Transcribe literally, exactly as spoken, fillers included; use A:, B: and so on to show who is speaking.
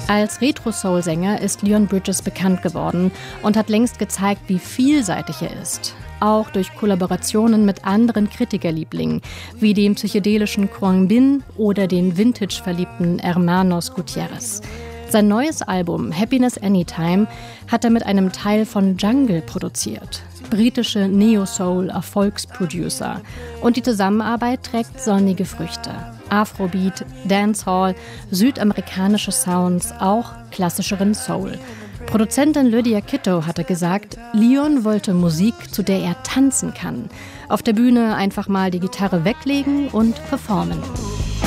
A: Als Retro-Soul-Sänger ist Leon Bridges bekannt geworden und hat längst gezeigt, wie vielseitig er ist. Auch durch Kollaborationen mit anderen Kritikerlieblingen, wie dem psychedelischen Quang Bin oder den vintage-verliebten Hermanos Gutierrez. Sein neues Album Happiness Anytime hat er mit einem Teil von Jungle produziert, britische Neo-Soul-Erfolgsproducer. Und die Zusammenarbeit trägt sonnige Früchte. Afrobeat, Dancehall, südamerikanische Sounds, auch klassischeren Soul. Produzentin Lydia Kitto hatte gesagt, Leon wollte Musik, zu der er tanzen kann. Auf der Bühne einfach mal die Gitarre weglegen und performen.